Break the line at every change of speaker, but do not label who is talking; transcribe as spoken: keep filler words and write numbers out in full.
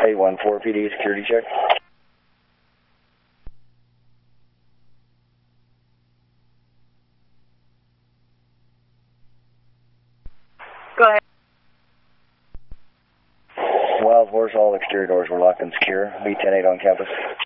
eight one four P D, security check.
Go ahead.
Wild Horse, all exterior doors were locked and secure. B ten eight on campus.